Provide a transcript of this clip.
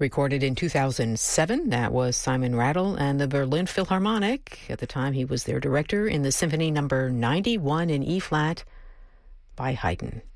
Recorded in 2007, that was Simon Rattle and the Berlin Philharmonic. At the time, he was their director in the Symphony Number 91 in E-flat by Haydn.